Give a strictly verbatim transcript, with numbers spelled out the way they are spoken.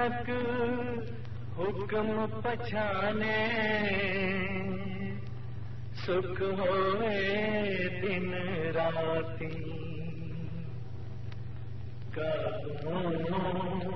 नानक हुक्म पछाने, सुख होए दिन राती। कहूँ